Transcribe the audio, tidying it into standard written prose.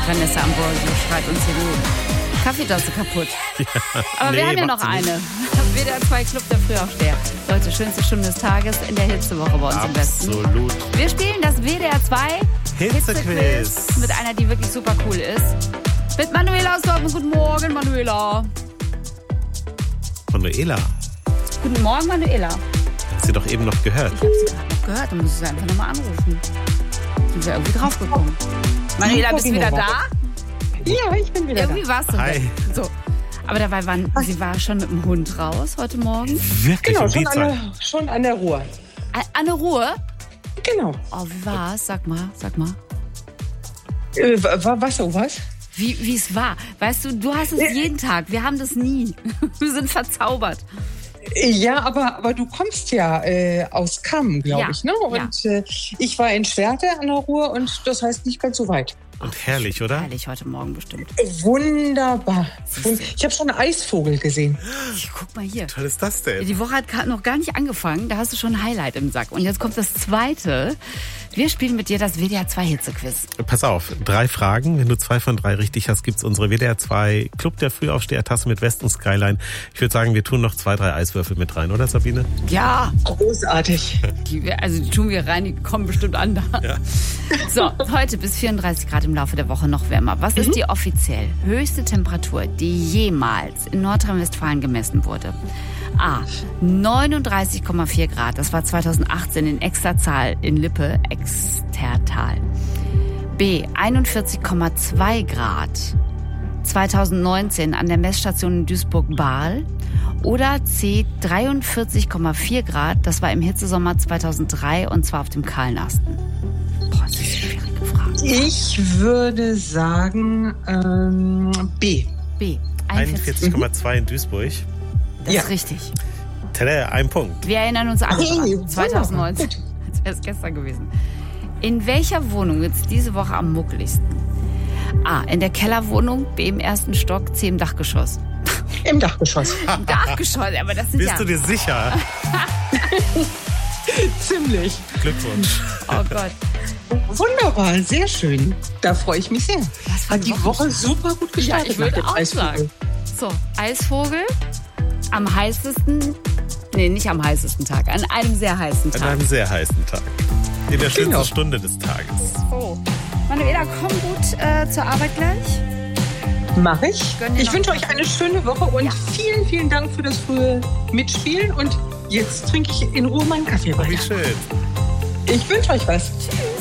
Vanessa Ambrosio schreibt uns hier die Kaffeetasse kaputt. Ja, aber wir haben ja noch eine. WDR 2 Club der Frühaufsteher. Leute, schönste Stunde des Tages in der Hitzewoche bei uns im Westen. Absolut. Wir spielen das WDR 2 Hitzequiz mit einer, die wirklich super cool ist. Mit Manuela aus Dortmund. Guten Morgen, Manuela. Manuela. Guten Morgen, Manuela. Hast du doch eben noch gehört? Ich habe sie gerade noch gehört. Dann muss ich sie einfach nochmal anrufen. Sind wir irgendwie draufgekommen. Manuela, bist du wieder da? Ja, ich bin wieder irgendwie da. Warst du weg. So. Aber dabei sie war schon mit dem Hund raus heute Morgen. Wirklich? Genau, schon an der Ruhr. An der Ruhr? Genau. Oh, wie war's? Sag mal. Was? Wie es war. Weißt du, du hast es jeden Tag. Wir haben das nie. Wir sind verzaubert. Ja, aber du kommst ja aus Kamm, glaube ich, ne? Und ich war in Schwerte an der Ruhr und das heißt nicht ganz so weit. Und herrlich, oder? Herrlich heute Morgen bestimmt. Wunderbar. Ich habe schon einen Eisvogel gesehen. Guck mal hier. Wie toll ist das denn? Die Woche hat noch gar nicht angefangen. Da hast du schon ein Highlight im Sack. Und jetzt kommt das zweite. Wir spielen mit dir das WDR 2 Hitzequiz. Pass auf, 3 Fragen. Wenn du 2 von 3 richtig hast, gibt's unsere WDR 2 Club der Frühaufsteher-Tasse mit West und Skyline. Ich würde sagen, wir tun noch 2, 3 Eiswürfel mit rein, oder Sabine? Ja. Großartig. Die tun wir rein, die kommen bestimmt an da. Ja. So, heute bis 34 Grad im Laufe der Woche noch wärmer. Was ist die offiziell höchste Temperatur, die jemals in Nordrhein-Westfalen gemessen wurde? A. 39,4 Grad. Das war 2018 in Extertal in Lippe, Extertal. B. 41,2 Grad. 2019 an der Messstation in Duisburg-Bahl. Oder C. 43,4 Grad. Das war im Hitzesommer 2003 und zwar auf dem Kahlenasten. Boah, das ist eine schwierige Frage. Ich würde sagen B. B. 41,2 in Duisburg. Das ist richtig. Tada, ein Punkt. Wir erinnern uns alle dran. 2019. Als wäre es gestern gewesen. In welcher Wohnung ist diese Woche am muckeligsten? A. In der Kellerwohnung. B. Im 1. Stock. C. Im Dachgeschoss. Im Dachgeschoss. Im Dachgeschoss, aber das sind Bist du dir sicher? Ziemlich. Glückwunsch. Oh Gott. Wunderbar, sehr schön. Da freue ich mich sehr. Hat die Woche super gut gestartet. Ja, ich würde auch sagen. So, Eisvogel am heißesten, nicht am heißesten Tag, an einem sehr heißen Tag. An einem sehr heißen Tag. In der schönsten Stunde des Tages. So, Manuela, komm gut zur Arbeit gleich. Mach ich. Ich wünsche euch eine schöne Woche und vielen, vielen Dank für das frühe Mitspielen. Und jetzt trinke ich in Ruhe meinen Kaffee weiter. Wie schön. Ich wünsche euch was. Tschüss.